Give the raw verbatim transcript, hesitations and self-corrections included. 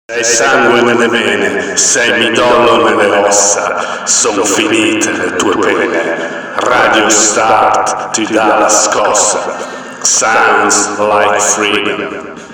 Sei sangue nelle vene, sei midollo nelle ossa, son finite le tue pene. Radio Start ti dà la scossa. Sounds like freedom.